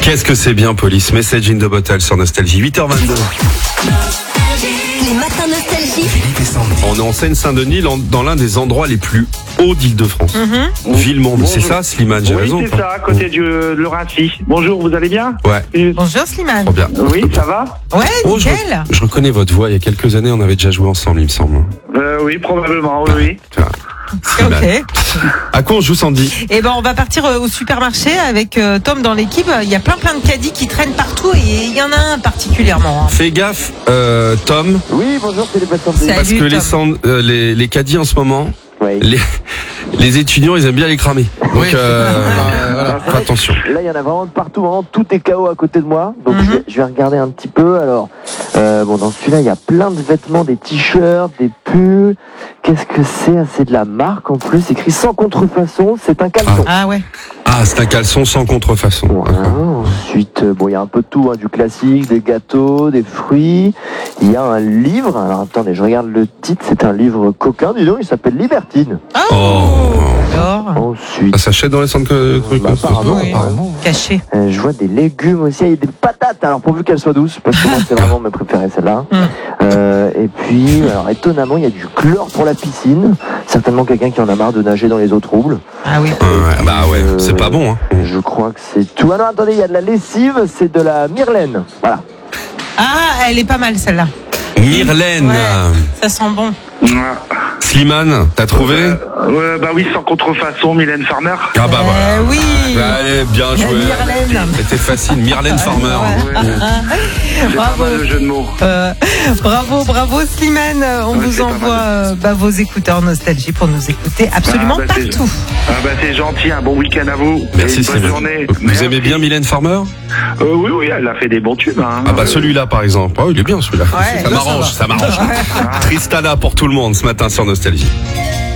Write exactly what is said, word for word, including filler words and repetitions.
Qu'est-ce que c'est bien, Police. Message in the bottle sur Nostalgie. huit heures vingt-deux. Les matins Nostalgie. On est en Seine-Saint-Denis, dans l'un des endroits les plus hauts d'Île-de-France. Mm-hmm. Villemonde, bon, c'est ça, Slimane, j'ai oui, raison. Oui, c'est ça, à côté du, de Laurency. Bonjour, vous allez bien? Ouais. Bonjour, Slimane. Trop bien. Oui, ça va? Ouais, oh, nickel. Je, je reconnais votre voix, il y a quelques années, on avait déjà joué ensemble, il me semble. Euh, oui, probablement, oui, oui. Ok. À quoi on joue, Sandy? Eh ben, on va partir au supermarché avec euh, Tom dans l'équipe. Il y a plein plein de caddies qui traînent partout et il y en a un particulièrement. Hein. Fais gaffe, euh, Tom. Oui, bonjour, c'est les patients. Parce que les, sand- euh, les, les caddies en ce moment, oui. les, les étudiants, ils aiment bien les cramer. Donc, oui. euh, voilà, fais attention. Là, il y en a vraiment de partout, vraiment, tout est K O à côté de moi. Donc, Mm-hmm. je, vais, je vais regarder un petit peu. Alors, euh, bon, dans celui-là, il y a plein de vêtements, des t-shirts, des pulls. Qu'est-ce que c'est? C'est de la marque en plus, écrit sans contrefaçon, c'est un caleçon. Ah, ah ouais. Ah, c'est un caleçon sans contrefaçon. Voilà. Ensuite, euh, bon, il y a un peu de tout, hein, du classique, des gâteaux, des fruits. Il y a un livre. Alors, attendez, je regarde le titre. C'est un livre coquin, dis donc, il s'appelle Libertine. Oh, oh. Alors. Ensuite. Ça s'achète dans les centres de trucs. Bah, apparemment, oui. apparemment. Caché. Euh, je vois des légumes aussi, il y a des patates, alors pourvu qu'elles soient douces, parce que moi c'est vraiment mes préférés celle-là. Mm. Euh, et puis, alors étonnamment, il y a du chlore pour la piscine, certainement quelqu'un qui en a marre de nager dans les eaux troubles. Ah oui. Ouais, bah ouais, Euh, c'est pas bon. Hein. Je crois que c'est tout. Ah non, attendez, il y a de la lessive, c'est de la Myrlaine. Voilà. Ah, elle est pas mal celle-là. Myrlaine. Ouais, ça sent bon. Slimane, t'as trouvé? euh, euh, Bah oui, sans contrefaçon, Mylène Farmer. Ah bah voilà. Euh, oui. Bah, allez, bien joué. Myrlaine. C'était facile. Myrlaine Farmer. Ouais. C'est pas Bravo. mal le jeu de mots. Euh, bravo, bravo Slimane. On Ouais, vous c'est pas envoie mal. euh, bah, vos écouteurs Nostalgie pour nous écouter absolument Ah, bah, c'est- partout. Ah bah c'est gentil, un bon week-end à vous. Merci, Et une bonne Slimane. journée. Vous Merci. aimez bien Mylène Farmer? euh, Oui, oui, elle a fait des bons tubes. Hein. Ah bah celui-là par exemple. Oh, il est bien celui-là. Ouais, ça là, m'arrange, ça ça m'arrange. Tristana pour tout le monde ce matin sur Nostalgie.